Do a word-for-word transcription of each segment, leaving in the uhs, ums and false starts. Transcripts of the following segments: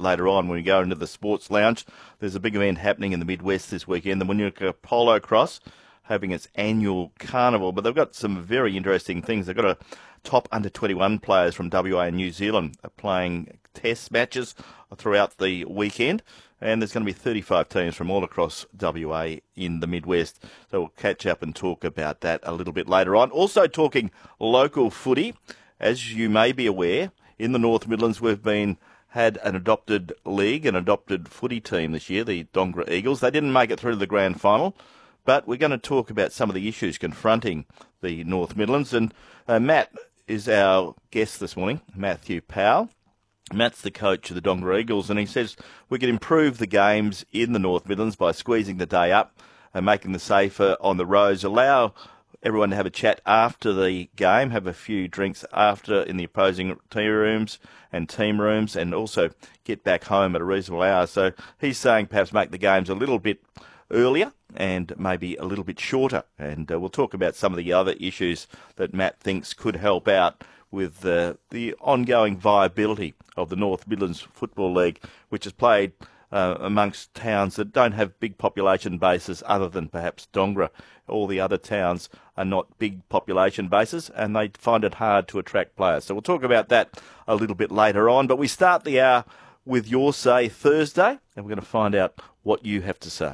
later on when we go into the sports lounge. There's a big event happening in the Midwest this weekend, the Wynooka Polo Cross, having its annual carnival. But they've got some very interesting things. They've got a top under twenty-one players from W A and New Zealand are playing test matches throughout the weekend. And there's going to be thirty-five teams from all across W A in the Midwest. So we'll catch up and talk about that a little bit later on. Also talking local footy. As you may be aware, in the North Midlands we've been had an adopted league, an adopted footy team this year, the Dongra Eagles. They didn't make it through to the grand final, but we're going to talk about some of the issues confronting the North Midlands. And uh, Matt is our guest this morning, Matthew Powell. Matt's the coach of the Dongra Eagles, and he says we can improve the games in the North Midlands by squeezing the day up and making the safer on the roads, allow everyone to have a chat after the game, have a few drinks after in the opposing tea rooms and team rooms, and also get back home at a reasonable hour. So he's saying perhaps make the games a little bit earlier and maybe a little bit shorter. And uh, we'll talk about some of the other issues that Matt thinks could help out with uh, the ongoing viability of the North Midlands Football League, which is played uh, amongst towns that don't have big population bases other than perhaps Dongra. All the other towns are not big population bases, and they find it hard to attract players. So we'll talk about that a little bit later on. But we start the hour with Your Say Thursday, and we're going to find out what you have to say.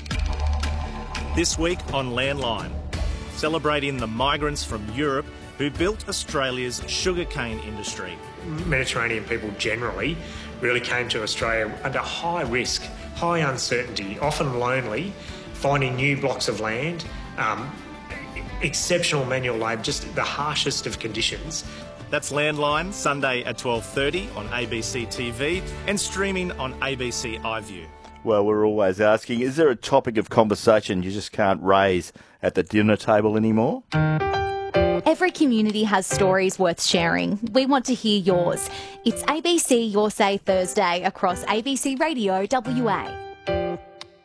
This week on Landline, celebrating the migrants from Europe who built Australia's sugarcane industry. Mediterranean people generally really came to Australia under high risk, high uncertainty, often lonely, finding new blocks of land, um, exceptional manual labour, just the harshest of conditions. That's Landline, Sunday at twelve thirty on A B C T V and streaming on A B C iView. Well, we're always asking, is there a topic of conversation you just can't raise at the dinner table anymore? Every community has stories worth sharing. We want to hear yours. It's A B C Your Say Thursday across A B C Radio W A.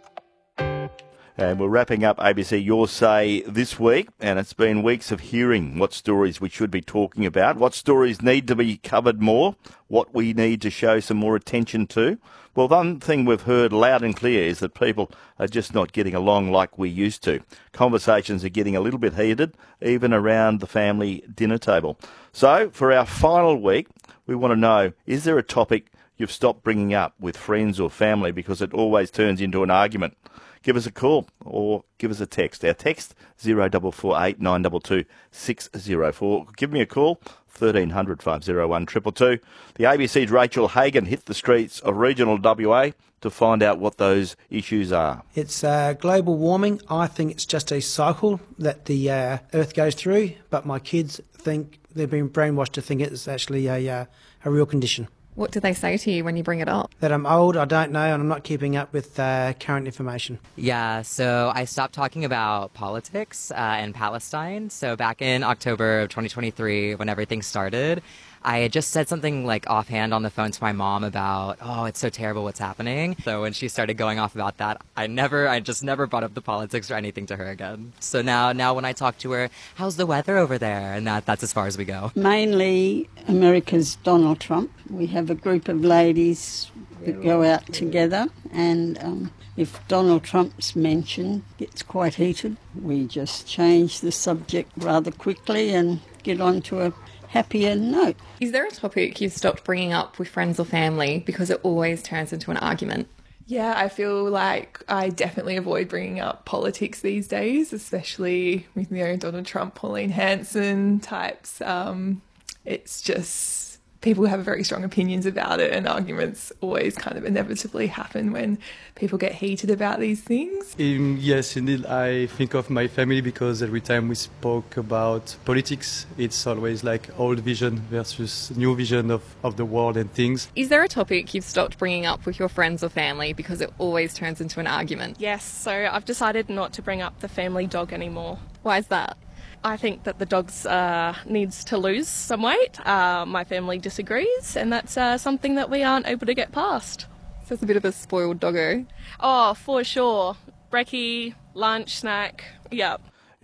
And we're wrapping up A B C Your Say this week, and it's been weeks of hearing what stories we should be talking about, what stories need to be covered more, what we need to show some more attention to. Well, one thing we've heard loud and clear is that people are just not getting along like we used to. Conversations are getting a little bit heated, even around the family dinner table. So, for our final week, we want to know, is there a topic you've stopped bringing up with friends or family because it always turns into an argument? Give us a call or give us a text. Our text, zero four four eight nine two two six zero four. Give me a call, thirteen hundred five oh one two two two. The A B C's Rachel Hagan hit the streets of regional W A to find out what those issues are. It's uh, global warming. I think it's just a cycle that the uh, Earth goes through, but my kids think they've been brainwashed to think it's actually a, uh, a real condition. What do they say to you when you bring it up? That I'm old, I don't know, and I'm not keeping up with uh, current information. Yeah, so I stopped talking about politics uh, in Palestine. So back in October of twenty twenty-three, when everything started, I had just said something like offhand on the phone to my mom about, oh, it's so terrible what's happening. So when she started going off about that, I never, I just never brought up the politics or anything to her again. So now, now when I talk to her, how's the weather over there? And that, that's as far as we go. Mainly America's Donald Trump. We have a group of ladies that go out together, and um, if Donald Trump's mentioned, gets quite heated, we just change the subject rather quickly and get on to a happier note. Is there a topic you've stopped bringing up with friends or family because it always turns into an argument? Yeah, I feel like I definitely avoid bringing up politics these days, especially with, you know, Donald Trump, Pauline Hanson types. Um, it's just people have very strong opinions about it, and arguments always kind of inevitably happen when people get heated about these things. Um, yes, indeed. I think of my family because every time we spoke about politics, it's always like old vision versus new vision of, of the world and things. Is there a topic you've stopped bringing up with your friends or family because it always turns into an argument? Yes, so I've decided not to bring up the family dog anymore. Why is that? I think that the dog uh, needs to lose some weight. Uh, my family disagrees, and that's uh, something that we aren't able to get past. So it's a bit of a spoiled doggo. Oh, for sure. Brekkie, lunch, snack, yep.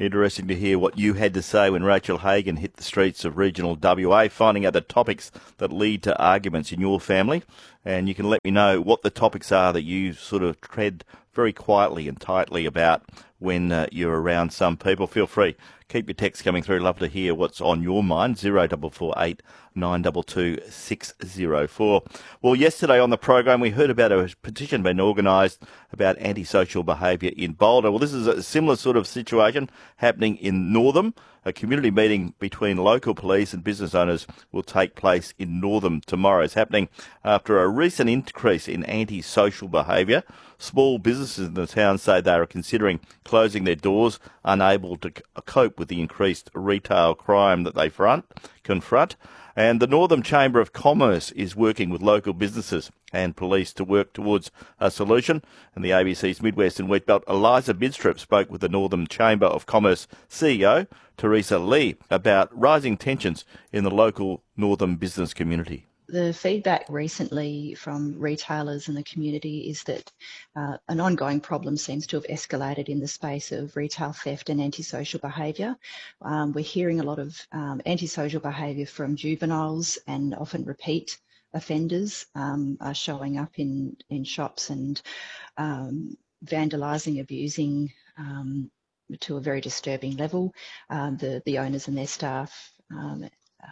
Interesting to hear what you had to say when Rachel Hagan hit the streets of regional W A, finding out the topics that lead to arguments in your family. And you can let me know what the topics are that you sort of tread very quietly and tightly about when uh, you're around some people. Feel free. Keep your texts coming through. Love to hear what's on your mind. zero four four eight nine two two six zero four. Well, yesterday on the program, we heard about a petition being organised about antisocial behaviour in Boulder. Well, this is a similar sort of situation happening in Northam. A community meeting between local police and business owners will take place in Northam tomorrow. It's happening after a recent increase in antisocial behaviour. Small businesses in the town say they are considering closing their doors, unable to cope with the increased retail crime that they front, confront. And the Northam Chamber of Commerce is working with local businesses and police to work towards a solution. And the A B C's Midwest and Wheatbelt, Eliza Bidstrup, spoke with the Northam Chamber of Commerce C E O, Teresa Lee, about rising tensions in the local Northam business community. The feedback recently from retailers in the community is that uh, an ongoing problem seems to have escalated in the space of retail theft and antisocial behaviour. Um, we're hearing a lot of um, antisocial behaviour from juveniles, and often repeat offenders um, are showing up in, in shops and um, vandalising, abusing um, to a very disturbing level um, the, the owners and their staff. Um,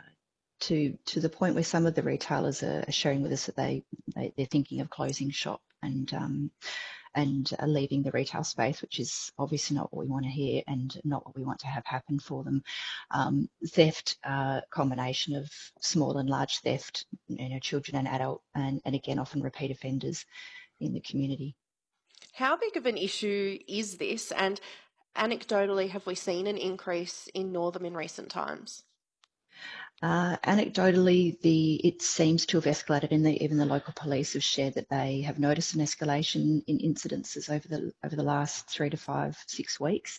to to the point where some of the retailers are sharing with us that they, they they're thinking of closing shop and um, and uh, leaving the retail space, which is obviously not what we want to hear and not what we want to have happen for them. Um, theft, uh, combination of small and large theft, you know, children and adult, and, and again often repeat offenders in the community. How big of an issue is this, and anecdotally have we seen an increase in Northam in recent times? Uh, anecdotally, the it seems to have escalated, and even the local police have shared that they have noticed an escalation in incidences over the over the last three to five, six weeks.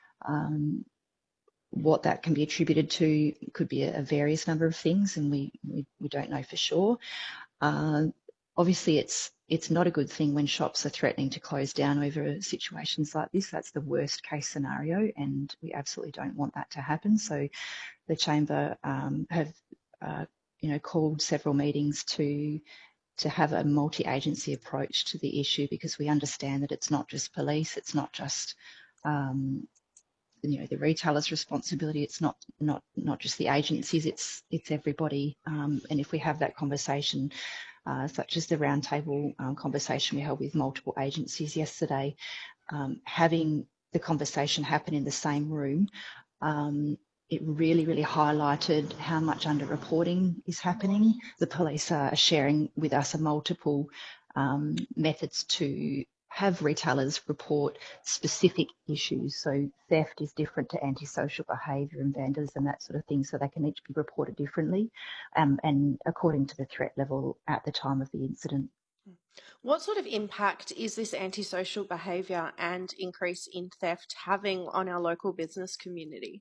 Um, what that can be attributed to could be a, a various number of things, and we we, we don't know for sure. Uh, obviously, it's it's not a good thing when shops are threatening to close down over situations like this. That's the worst case scenario, and we absolutely don't want that to happen. So the Chamber um, have, uh, you know, called several meetings to to have a multi-agency approach to the issue, because we understand that it's not just police, it's not just um, you know the retailer's responsibility, it's not not not just the agencies, it's it's everybody. Um, and if we have that conversation, uh, such as the roundtable um, conversation we held with multiple agencies yesterday, um, having the conversation happen in the same room. Um, It really, really highlighted how much underreporting is happening. The police are sharing with us a multiple um, methods to have retailers report specific issues. So theft is different to antisocial behaviour and vandalism, that sort of thing, so they can each be reported differently um, and according to the threat level at the time of the incident. What sort of impact is this antisocial behaviour and increase in theft having on our local business community?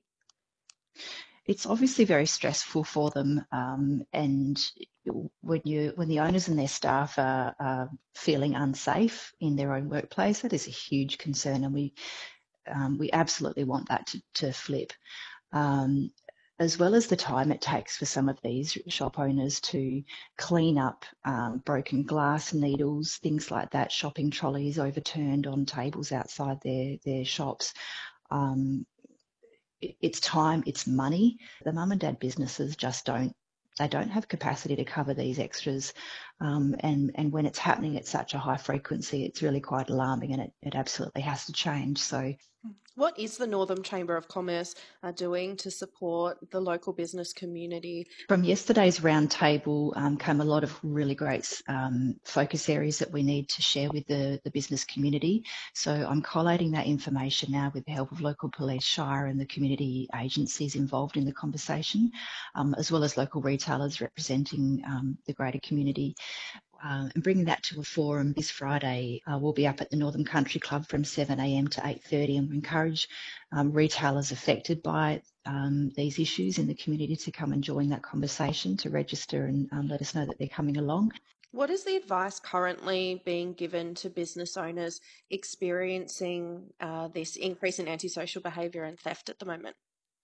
It's obviously very stressful for them, um, and when you when the owners and their staff are, are feeling unsafe in their own workplace, that is a huge concern, and we um, we absolutely want that to, to flip. Um, as well as the time it takes for some of these shop owners to clean up um, broken glass, needles, things like that, shopping trolleys overturned on tables outside their their shops. Um, It's time, it's money. The mum and dad businesses just don't, they don't have capacity to cover these extras. Um, and, and when it's happening at such a high frequency, it's really quite alarming, and it, it absolutely has to change. So what is the Northam Chamber of Commerce uh, doing to support the local business community? From yesterday's roundtable um, came a lot of really great um, focus areas that we need to share with the, the business community. So I'm collating that information now with the help of local police, Shire and the community agencies involved in the conversation, um, as well as local retailers representing um, the greater community. Uh, and bringing that to a forum this Friday. Uh, we'll be up at the Northern Country Club from seven a m to eight thirty, and we encourage um, retailers affected by um, these issues in the community to come and join that conversation, to register and um, let us know that they're coming along. What is the advice currently being given to business owners experiencing uh, this increase in antisocial behaviour and theft at the moment?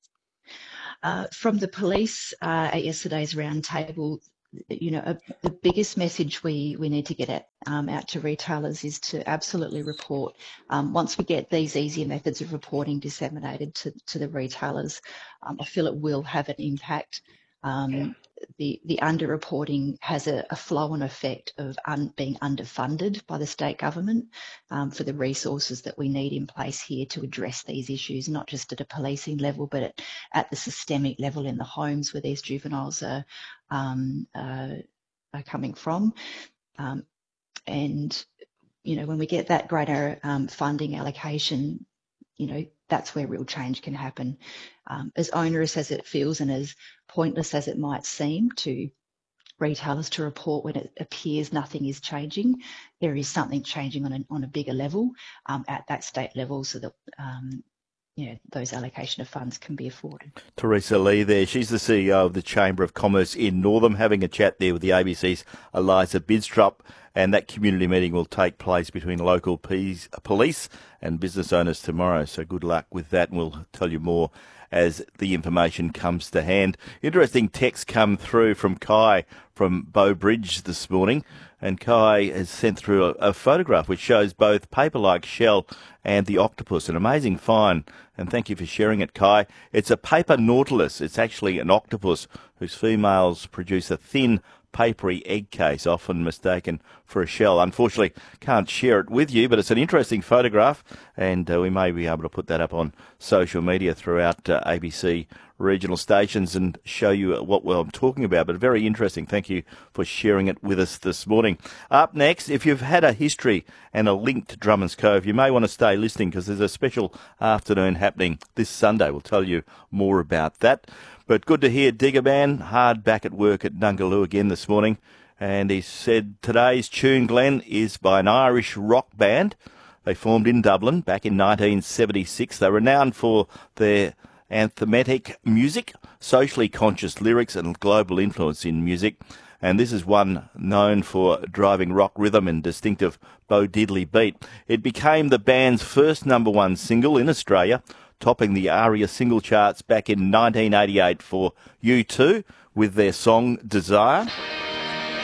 Uh, from the police uh, at yesterday's roundtable, you know, a, the biggest message we, we need to get at, um, out to retailers is to absolutely report. Um, once we get these easier methods of reporting disseminated to, to the retailers, um, I feel it will have an impact. Um, the, the underreporting has a, a flow-on effect of un, being underfunded by the state government um, for the resources that we need in place here to address these issues, not just at a policing level, but at, at the systemic level in the homes where these juveniles are, um, uh, are coming from. Um, and, you know, when we get that greater um, funding allocation, you know, that's where real change can happen. Um, as onerous as it feels and as pointless as it might seem to retailers to report when it appears nothing is changing, there is something changing on a, on a bigger level um, at that state level so that um, you know, those allocation of funds can be afforded. Teresa Lee there. She's the C E O of the Chamber of Commerce in Northam, having a chat there with the A B C's Eliza Bidstrup. And that community meeting will take place between local police and business owners tomorrow. So good luck with that, and we'll tell you more as the information comes to hand. Interesting text come through from Kai from Bow Bridge this morning. And Kai has sent through a, a photograph which shows both paper-like shell and the octopus. An amazing find. And thank you for sharing it, Kai. It's a paper nautilus. It's actually an octopus whose females produce a thin, papery egg case, often mistaken for a shell. Unfortunately, can't share it with you, but it's an interesting photograph, and uh, we may be able to put that up on social media throughout uh, A B C regional stations and show you what well, I'm talking about. But very interesting. Thank you for sharing it with us this morning. Up next, if you've had a history and a link to Drummond's Cove, you may want to stay listening because there's a special afternoon happening this Sunday. We'll tell you more about that. But good to hear Digger Man hard back at work at Nungaloo again this morning. And he said today's tune, Glenn, is by an Irish rock band. They formed in Dublin back in nineteen seventy-six. They're renowned for their anthematic music, socially conscious lyrics and global influence in music. And this is one known for driving rock rhythm and distinctive Bo Diddley beat. It became the band's first number one single in Australia, topping the ARIA single charts back in nineteen eighty-eight for U two with their song Desire.